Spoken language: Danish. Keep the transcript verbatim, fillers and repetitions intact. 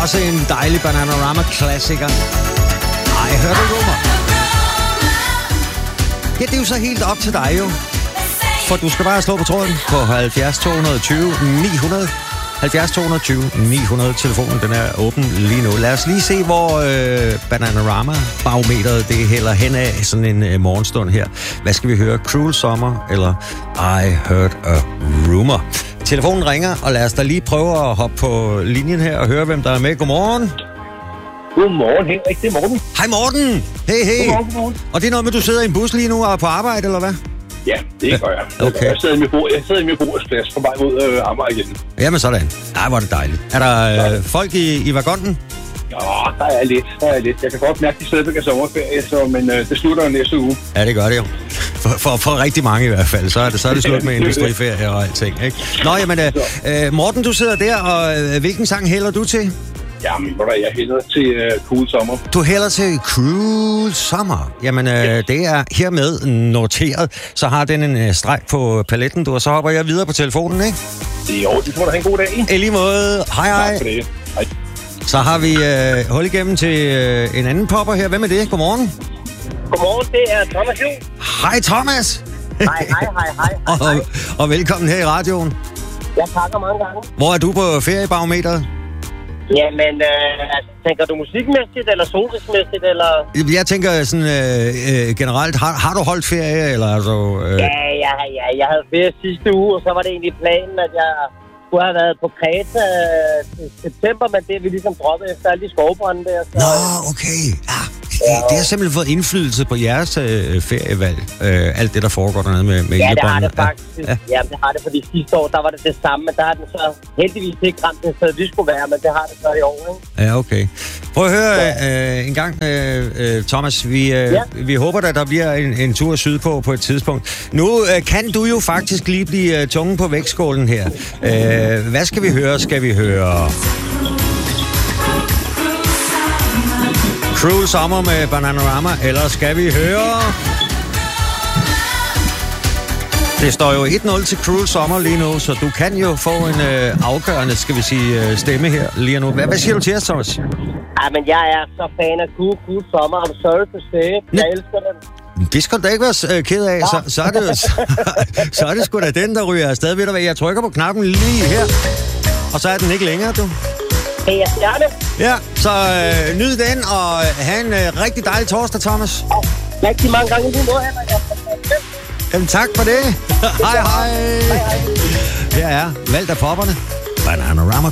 Også en dejlig Bananarama-klassiker. Ej, hør du rummer. Ja, det er jo så helt op til dig jo. For du skal bare slå på tråden på halvfjerds to tyve ni hundrede. halvfjerds to tyve ni hundrede. Telefonen, den er åben lige nu. Lad os lige se, hvor øh, Bananarama-barometeret det hælder hen af sådan en øh, morgenstund her. Hvad skal vi høre? Cruel Summer eller I Heard a Rumor? Telefonen ringer, og lad os da lige prøve at hoppe på linjen her og høre, hvem der er med. Godmorgen. Godmorgen, Henrik. Det er Morten. Hej Morten. Hey, hey. Godmorgen, godmorgen. Og det er noget med, du sidder i en bus lige nu og er på arbejde, eller hvad? Ja, det gør jeg. Okay. Jeg sidder i min bord, jeg sidder i min bordsplads på vej mod øh, Amager igen. Jamen sådan. Ej, hvor er det dejligt. Er der øh, folk i, i vagonen? Ja, der er lidt. Der er lidt. Jeg kan godt mærke, at de stadigvæk er sommerferie, så, men øh, det slutter jo næste uge. Ja, det gør det jo. For, for, for rigtig mange i hvert fald. Så er det, så er det slut med industriferie og alting, ikke? Nå, jamen, øh, Morten, du sidder der, og øh, hvilken sang hælder du til? Jamen, hvor der jeg hælder til øh, Cruel Summer. Du hælder til Cruel Summer. Jamen, øh, yes. Det er hermed noteret. Så har den en øh, streg på paletten, du, og så hopper jeg videre på telefonen, ikke? Det er jo, det tror du have en god dag. I lige måde. Hej, hej. Tak for det. Hej. Så har vi øh, hul igennem til øh, en anden popper her. Hvem er det? Godmorgen. Godmorgen, det er Thomas Jo. Hej, Thomas. Hej, hej, hej, hej. og, og velkommen her i radioen. Jeg takker mange gange. Hvor er du på feriebarometeret? Jamen, øh, altså, tænker du musikmæssigt, eller solrigsmæssigt, eller? Jeg tænker sådan øh, øh, generelt, har, har du holdt ferie, eller altså... Øh... Ja, ja, ja, jeg havde ferie sidste uge, og så var det egentlig planen, at jeg skulle have været på Kreta til september, men det er vi ligesom droppet efter alle de skovbrænde der. Så... Nå, okay. Ja. Det, det har simpelthen fået indflydelse på jeres øh, ferievalg. Øh, alt det, der foregår dernede med, med ja, ildebranden. det har det faktisk. Ja. Ja, det har det, fordi sidste år, der var det det samme, men der har den så heldigvis ikke ramt det sted, vi skulle være, men det har det så i år, ikke? Ja, okay. Prøv at høre øh, en gang, øh, Thomas. Vi, øh, ja. vi håber, at der bliver en, en tur sydpå på et tidspunkt. Nu øh, kan du jo faktisk lige blive øh, tungen på vægtskålen her. Øh, hvad skal vi høre? Skal vi høre... Cruel Summer med Bananarama, eller skal vi høre... Det står jo et nul til Cruel Summer lige nu, så du kan jo få en øh, afgørende, skal vi sige, øh, stemme her lige nu. Hvad, hvad siger du til os, Thomas? Ja, men jeg er så fan af Cruel, Cruel Summer. I'm sorry to say. Jeg N- elsker den. Det skal du da ikke være øh, ked af. Så, så, er det, så, så er det sgu da den, der ryger afsted. Ved du hvad, jeg trykker på knappen lige her, og så er den ikke længere, du. Hey, jeg stjerne. Ja, så øh, nyd den, og have en øh, rigtig dejlig torsdag, Thomas. Ja, rigtig mange gange lige nu, Henrik. Jamen, tak for det. hej, hej. Hej, hej. Her er valgt af popperne. Bananarama.